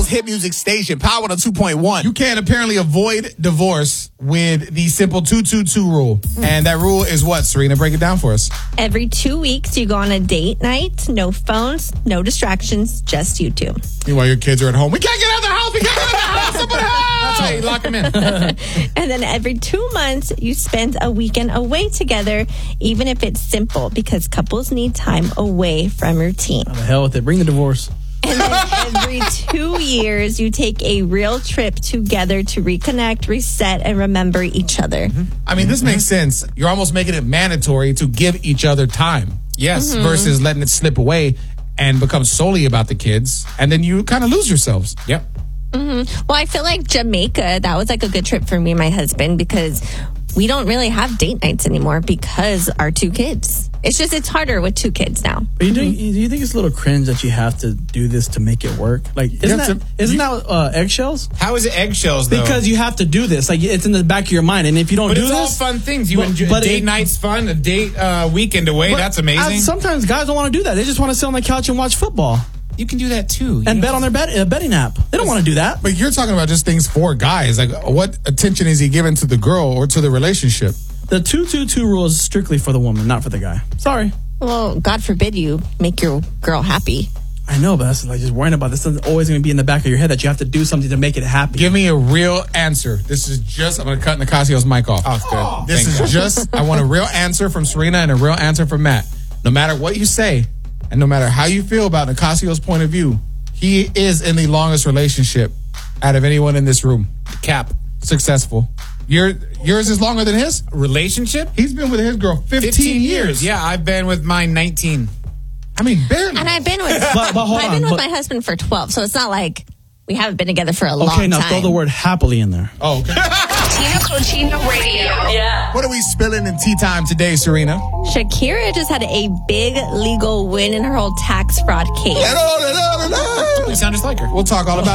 Chicago's hit music station, Power 102.1. You can apparently avoid divorce with the simple 222 rule. And that rule is what, Serena? Break it down for us. Every 2 weeks, you go on a date night. No phones, no distractions, just you two. Meanwhile, your kids are at home. We can't get out of the house. We can't get out of the house. Somebody help! That's right. Lock them in. And then every 2 months, you spend a weekend away together, even if it's simple, because couples need time away from routine. Oh, the hell with it. Bring the divorce. And then every 2 years, you take a real trip together to reconnect, reset, and remember each other. I mean, this makes sense. You're almost making it mandatory to give each other time. Yes. Versus letting it slip away and become solely about the kids. And then you kind of lose yourselves. Yep. Well, I feel like Jamaica, that was like a good trip for me and my husband because we don't really have date nights anymore because our 2 kids. It's harder with 2 kids now. But do you think it's a little cringe that you have to do this to make it work? Like, isn't that eggshells? How is it eggshells, though? Because you have to do this. Like, it's in the back of your mind. And if you don't do this... But it's all fun things. You enjoy date night's fun, a date weekend away. That's amazing. Sometimes guys don't want to do that. They just want to sit on the couch and watch football. You can do that, too. And bet on their betting app. They don't want to do that. But you're talking about just things for guys. Like, what attention is he giving to the girl or to the relationship? The 222 rule is strictly for the woman, not for the guy. Sorry. Well, God forbid you make your girl happy. I know, but that's like just worrying about this. It's always going to be in the back of your head that you have to do something to make it happy. Give me a real answer. This is just, I'm going to cut Nicasio's mic off. Oh, good. This is just, I want a real answer from Serena and a real answer from Matt. No matter what you say, and no matter how you feel about Nicasio's point of view, he is in the longest relationship out of anyone in this room. Cap. Successful. Yours is longer than his? Relationship? He's been with his girl 15 years. Yeah, I've been with mine 19. I mean, barely. And I've been with my husband for 12, so it's not like we haven't been together for a long time. Okay, now throw the word happily in there. Oh, okay. Tina Cochino Radio. Yeah. What are we spilling in tea time today, Serena? Shakira just had a big legal win in her whole tax fraud case. You sound just like her. We'll talk all about